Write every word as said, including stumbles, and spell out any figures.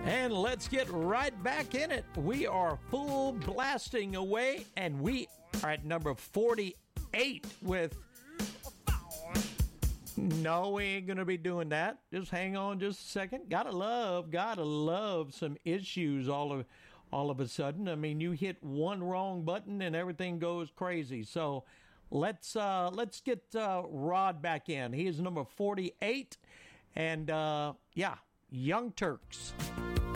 And let's get right back in it. We are full blasting away, and we are at number forty-eight with... No, we ain't going to be doing that. Just hang on just a second. Gotta love, gotta love some issues all of, all of a sudden. I mean, you hit one wrong button and everything goes crazy. So let's uh, let's get uh, Rod back in. He is number forty-eight. And, uh, yeah, Young Turks.